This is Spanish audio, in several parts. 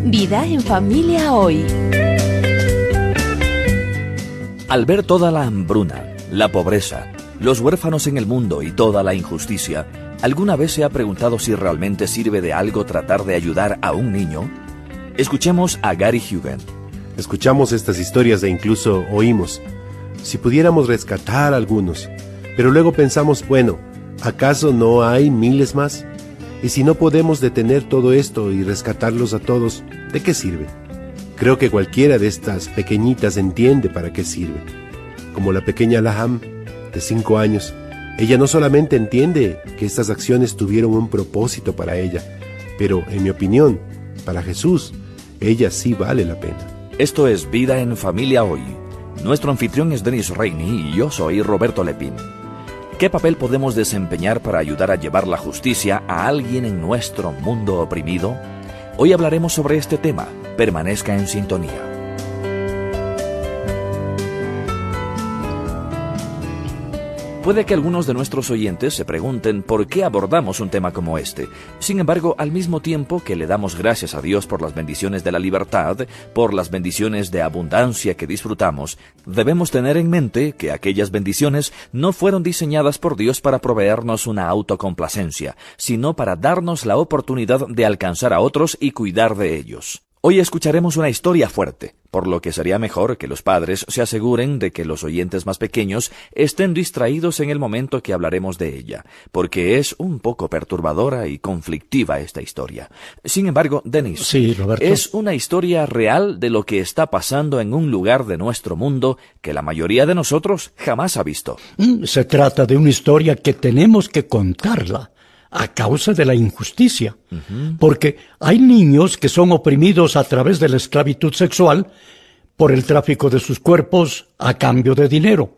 Vida en familia hoy. Al ver toda la hambruna, la pobreza, los huérfanos en el mundo y toda la injusticia, ¿alguna vez se ha preguntado si realmente sirve de algo tratar de ayudar a un niño? Escuchemos a Gary Huguen. Escuchamos estas historias e incluso oímos. Si pudiéramos rescatar a algunos, pero luego pensamos, bueno, ¿acaso no hay miles más? Y si no podemos detener todo esto y rescatarlos a todos, ¿de qué sirve? Creo que cualquiera de estas pequeñitas entiende para qué sirve. Como la pequeña Laham, de 5 años, ella no solamente entiende que estas acciones tuvieron un propósito para ella, pero, en mi opinión, para Jesús, ella sí vale la pena. Esto es Vida en Familia Hoy. Nuestro anfitrión es Denis Reini y yo soy Roberto Lepín. ¿Qué papel podemos desempeñar para ayudar a llevar la justicia a alguien en nuestro mundo oprimido? Hoy hablaremos sobre este tema. Permanezca en sintonía. Puede que algunos de nuestros oyentes se pregunten por qué abordamos un tema como este. Sin embargo, al mismo tiempo que le damos gracias a Dios por las bendiciones de la libertad, por las bendiciones de abundancia que disfrutamos, debemos tener en mente que aquellas bendiciones no fueron diseñadas por Dios para proveernos una autocomplacencia, sino para darnos la oportunidad de alcanzar a otros y cuidar de ellos. Hoy escucharemos una historia fuerte, por lo que sería mejor que los padres se aseguren de que los oyentes más pequeños estén distraídos en el momento que hablaremos de ella, porque es un poco perturbadora y conflictiva esta historia. Sin embargo, Denis, sí, Roberto, es una historia real de lo que está pasando en un lugar de nuestro mundo que la mayoría de nosotros jamás ha visto. Se trata de una historia que tenemos que contarla a causa de la injusticia, porque hay niños que son oprimidos a través de la esclavitud sexual por el tráfico de sus cuerpos a cambio de dinero.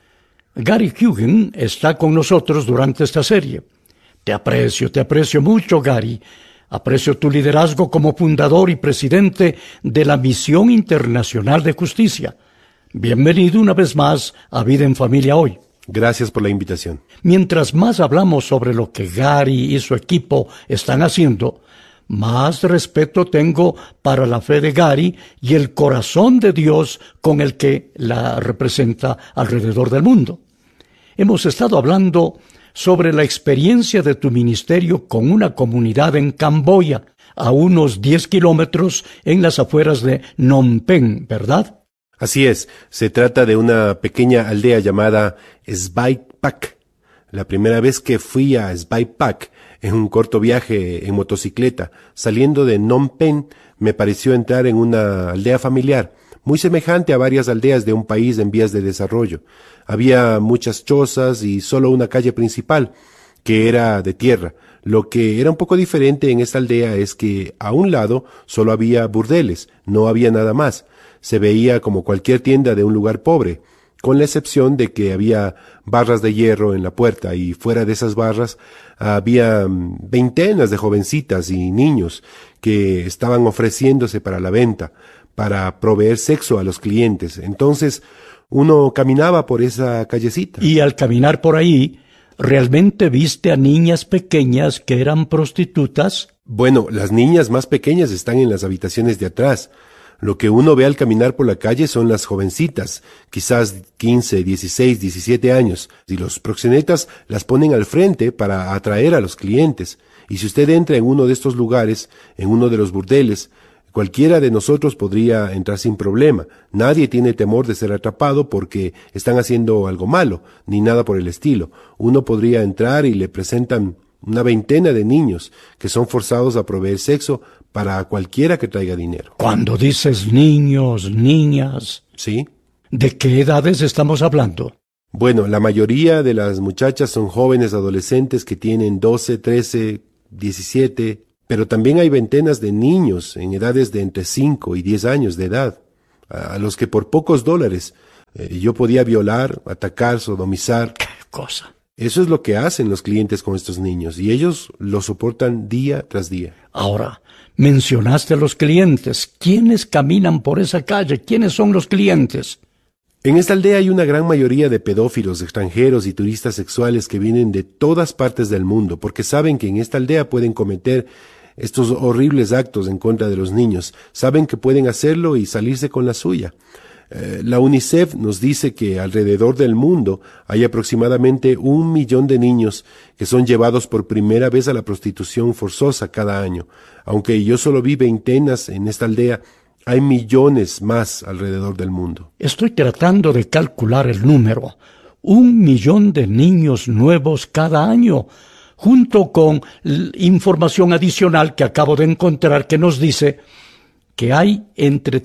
Gary Huguen está con nosotros durante esta serie. Te aprecio mucho, Gary. Aprecio tu liderazgo como fundador y presidente de la Misión Internacional de Justicia. Bienvenido una vez más a Vida en Familia Hoy. Gracias por la invitación. Mientras más hablamos sobre lo que Gary y su equipo están haciendo, más respeto tengo para la fe de Gary y el corazón de Dios con el que la representa alrededor del mundo. Hemos estado hablando sobre la experiencia de tu ministerio con una comunidad en Camboya, a unos 10 kilómetros en las afueras de Phnom Penh, ¿verdad? Así es, se trata de una pequeña aldea llamada Svay Pak. La primera vez que fui a Svay Pak en un corto viaje en motocicleta, saliendo de Phnom Penh, me pareció entrar en una aldea familiar, muy semejante a varias aldeas de un país en vías de desarrollo. Había muchas chozas y solo una calle principal, que era de tierra. Lo que era un poco diferente en esta aldea es que a un lado solo había burdeles, no había nada más. Se veía como cualquier tienda de un lugar pobre, con la excepción de que había barras de hierro en la puerta y fuera de esas barras había veintenas de jovencitas y niños que estaban ofreciéndose para la venta, para proveer sexo a los clientes. Entonces uno caminaba por esa callecita. Y al caminar por ahí, ¿realmente viste a niñas pequeñas que eran prostitutas? Bueno, las niñas más pequeñas están en las habitaciones de atrás. Lo que uno ve al caminar por la calle son las jovencitas, quizás 15, 16, 17 años, y los proxenetas las ponen al frente para atraer a los clientes. Y si usted entra en uno de estos lugares, en uno de los burdeles, cualquiera de nosotros podría entrar sin problema. Nadie tiene temor de ser atrapado porque están haciendo algo malo, ni nada por el estilo. Uno podría entrar y le presentan una veintena de niños que son forzados a proveer sexo para cualquiera que traiga dinero. Cuando dices niños, niñas, ¿sí? ¿De qué edades estamos hablando? Bueno, la mayoría de las muchachas son jóvenes adolescentes que tienen 12, 13, 17, pero también hay veintenas de niños en edades de entre 5 y 10 años de edad, a los que por pocos dólares yo podía violar, atacar, sodomizar. ¿Qué cosa? Eso es lo que hacen los clientes con estos niños, y ellos lo soportan día tras día. Ahora, mencionaste a los clientes. ¿Quiénes caminan por esa calle? ¿Quiénes son los clientes? En esta aldea hay una gran mayoría de pedófilos, extranjeros y turistas sexuales que vienen de todas partes del mundo, porque saben que en esta aldea pueden cometer estos horribles actos en contra de los niños. Saben que pueden hacerlo y salirse con la suya. La UNICEF nos dice que alrededor del mundo hay aproximadamente 1 millón de niños que son llevados por primera vez a la prostitución forzosa cada año. Aunque yo solo vi veintenas en esta aldea, hay millones más alrededor del mundo. Estoy tratando de calcular el número. 1 millón de niños nuevos cada año, junto con información adicional que acabo de encontrar que nos dice que hay entre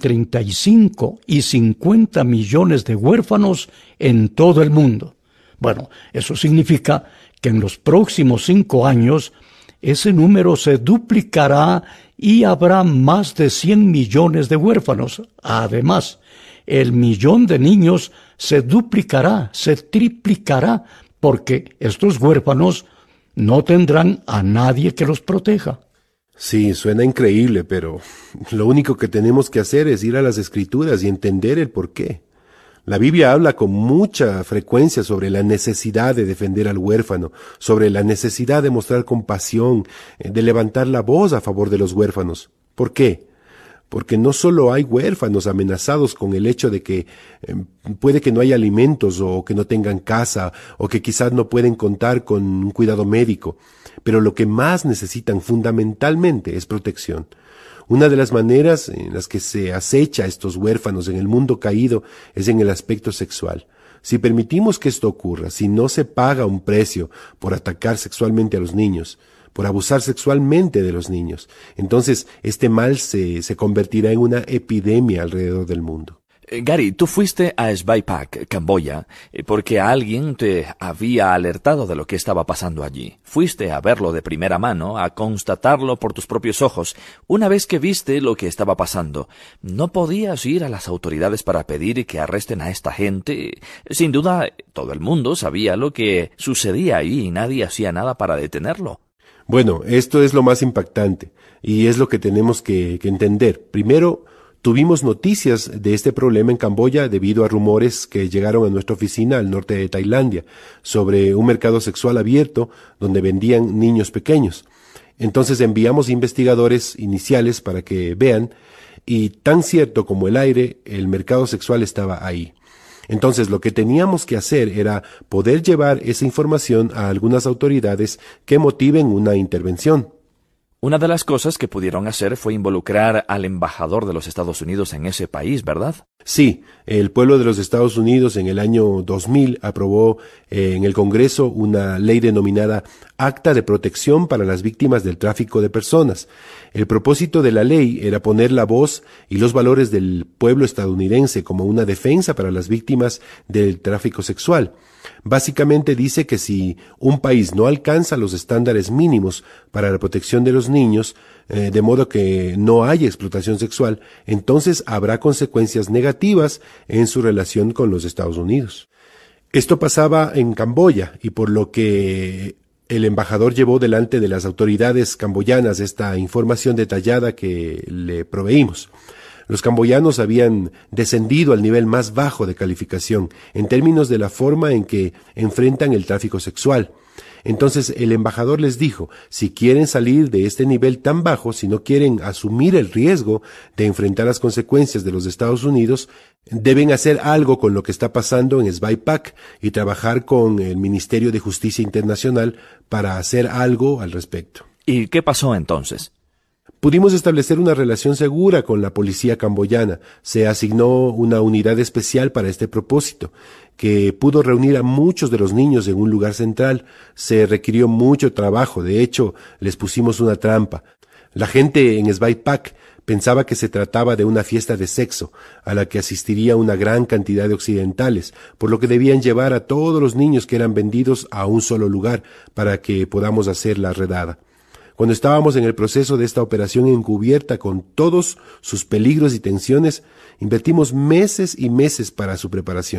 35 y 50 millones de huérfanos en todo el mundo. Bueno, eso significa que en los próximos 5 años ese número se duplicará y habrá más de 100 millones de huérfanos. Además, el millón de niños se duplicará, se triplicará, porque estos huérfanos no tendrán a nadie que los proteja. Sí, suena increíble, pero lo único que tenemos que hacer es ir a las Escrituras y entender el porqué. La Biblia habla con mucha frecuencia sobre la necesidad de defender al huérfano, sobre la necesidad de mostrar compasión, de levantar la voz a favor de los huérfanos. ¿Por qué? Porque no solo hay huérfanos amenazados con el hecho de que puede que no haya alimentos o que no tengan casa o que quizás no pueden contar con un cuidado médico, pero lo que más necesitan fundamentalmente es protección. Una de las maneras en las que se acecha a estos huérfanos en el mundo caído es en el aspecto sexual. Si permitimos que esto ocurra, si no se paga un precio por atacar sexualmente a los niños, por abusar sexualmente de los niños, entonces este mal se convertirá en una epidemia alrededor del mundo. Gary, tú fuiste a Svay-Pak, Camboya, porque alguien te había alertado de lo que estaba pasando allí. Fuiste a verlo de primera mano, a constatarlo por tus propios ojos. Una vez que viste lo que estaba pasando, ¿no podías ir a las autoridades para pedir que arresten a esta gente? Sin duda, todo el mundo sabía lo que sucedía ahí y nadie hacía nada para detenerlo. Bueno, esto es lo más impactante y es lo que tenemos que entender. Primero, tuvimos noticias de este problema en Camboya debido a rumores que llegaron a nuestra oficina al norte de Tailandia sobre un mercado sexual abierto donde vendían niños pequeños. Entonces enviamos investigadores iniciales para que vean y tan cierto como el aire, el mercado sexual estaba ahí. Entonces lo que teníamos que hacer era poder llevar esa información a algunas autoridades que motiven una intervención. Una de las cosas que pudieron hacer fue involucrar al embajador de los Estados Unidos en ese país, ¿verdad? Sí, el pueblo de los Estados Unidos en el año 2000 aprobó en el Congreso una ley denominada Acta de Protección para las Víctimas del Tráfico de Personas. El propósito de la ley era poner la voz y los valores del pueblo estadounidense como una defensa para las víctimas del tráfico sexual. Básicamente dice que si un país no alcanza los estándares mínimos para la protección de los niños, de modo que no haya explotación sexual, entonces habrá consecuencias negativas en su relación con los Estados Unidos. Esto pasaba en Camboya y por lo que el embajador llevó delante de las autoridades camboyanas esta información detallada que le proveímos. Los camboyanos habían descendido al nivel más bajo de calificación en términos de la forma en que enfrentan el tráfico sexual. Entonces el embajador les dijo, si quieren salir de este nivel tan bajo, si no quieren asumir el riesgo de enfrentar las consecuencias de los Estados Unidos, deben hacer algo con lo que está pasando en Svay-Pak y trabajar con el Ministerio de Justicia Internacional para hacer algo al respecto. ¿Y qué pasó entonces? Pudimos establecer una relación segura con la policía camboyana. Se asignó una unidad especial para este propósito, que pudo reunir a muchos de los niños en un lugar central. Se requirió mucho trabajo, de hecho, les pusimos una trampa. La gente en Svay-Pak pensaba que se trataba de una fiesta de sexo, a la que asistiría una gran cantidad de occidentales, por lo que debían llevar a todos los niños que eran vendidos a un solo lugar para que podamos hacer la redada. Cuando estábamos en el proceso de esta operación encubierta con todos sus peligros y tensiones, invertimos meses y meses para su preparación.